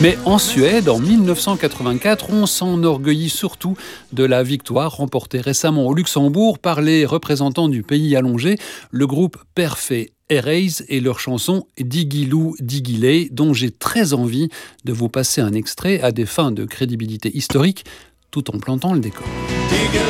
Mais en Suède, en 1984, on s'enorgueillit surtout de la victoire remportée récemment au Luxembourg par les représentants du pays allongé, le groupe Perfet Erase et leur chanson Digiloo Digiley, dont j'ai très envie de vous passer un extrait à des fins de crédibilité historique, tout en plantant le décor.